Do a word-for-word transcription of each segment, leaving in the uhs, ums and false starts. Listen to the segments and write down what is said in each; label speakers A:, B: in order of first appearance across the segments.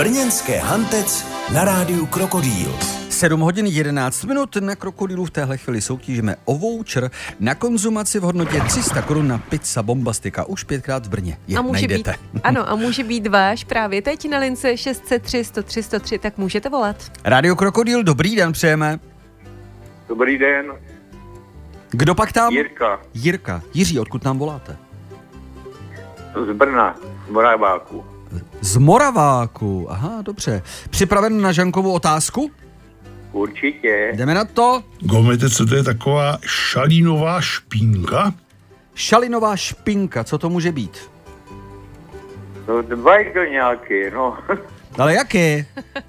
A: Brněnské Hantec na rádiu Krokodýl.
B: sedm hodin jedenáct minut, na Krokodýlu v téhle chvíli soutěžíme o voucher na konzumaci v hodnotě tři sta korun na pizza Bombastika. Už pětkrát v Brně je
C: a může
B: najdete.
C: Být, ano, a může být váš právě teď na lince šest set tři sto tři sto tři, tak můžete volat.
B: Rádio Krokodýl, dobrý den přejeme.
D: Dobrý den.
B: Kdo pak tam?
D: Jirka.
B: Jirka. Jiří, odkud nám voláte?
D: Z Brna, z Moraváku.
B: Z Moraváku, aha, dobře. Připraven na Žankovu otázku?
D: Určitě.
B: Jdeme na to.
E: Gomete, co to je taková šalínová špínka?
B: Šalinová špinka, co to může být?
D: No, dvajko nějaký, no.
B: Ale jaké?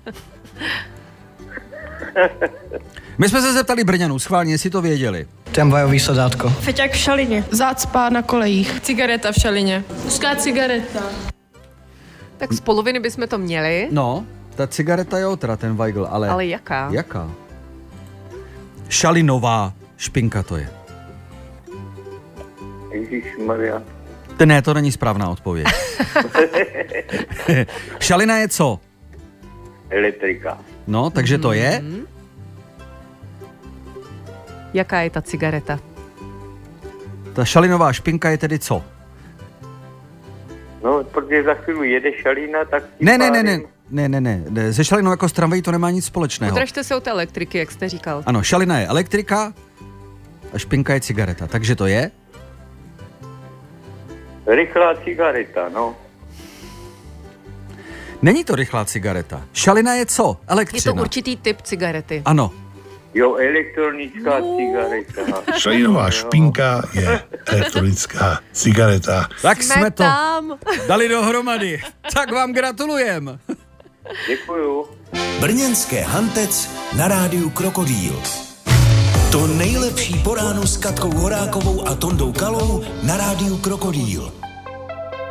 B: My jsme se zeptali Brňanů, schválně, jestli to věděli.
F: Tramvajový sodátko.
G: Feťák v šalině. Zácpa na kolejích.
H: Cigareta v šalině. Ruská cigareta.
C: Tak z poloviny bychom to měli.
B: No, ta cigareta jo, teda ten Weigl, ale...
C: Ale jaká?
B: Jaká? Šalinová špinka to je.
D: Ježišmarja.
B: Ne, to není správná odpověď. Šalina je co?
D: Elektrika.
B: No, takže to je?
C: Jaká je ta cigareta?
B: Ta šalinová špinka je tedy co?
D: No, protože za chvíli jede šalina, tak...
B: Ne, ne, ne, ne, ne, ne, ne, ne. Se šalinou jako s tramvají to nemá nic společného.
C: Podražte se o té elektriky, jak jste říkal.
B: Ano, šalina je elektrika a špinka je cigareta, takže to je?
D: Rychlá cigareta, no.
B: Není to rychlá cigareta. Šalina je co? Elektřina.
C: Je to určitý typ cigarety.
B: Ano.
D: Jo, elektronická no. cigareta.
E: Šalínová špínka je elektronická cigareta.
B: Tak jsme,
C: jsme
B: to
C: tam.
B: dali dohromady. Tak vám gratulujem.
D: Děkuju.
A: Brněnské Hantec na rádiu Krokodýl. To nejlepší po ránu s Katkou Horákovou a Tondou Kalou na rádiu Krokodýl.